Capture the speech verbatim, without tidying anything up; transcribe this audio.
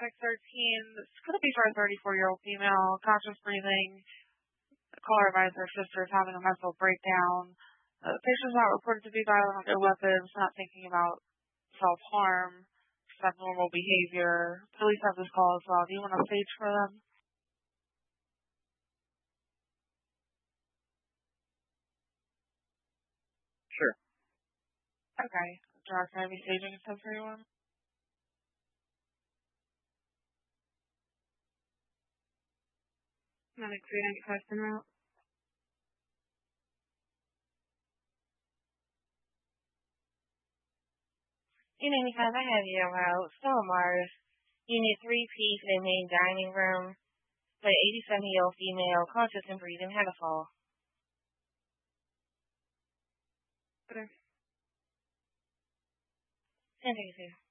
Attic thirteen. It's going to be for a thirty-four-year-old female, conscious breathing. The caller advised her sister is having a mental breakdown. Uh, the patient's not reported to be violent with no weapons, not thinking about self-harm, just abnormal behavior. Police have this call as well. Do you want to stage for them? Sure. Okay. Josh, can I be staging a ten thirty-one? Medic three ninety-five en route. three ninety-five, I have you en route. Stella Mars. Unit three P for the main dining room. For the eighty-seven-year-old female, conscious and breathing, had a fall. Okay. ten thirty-two.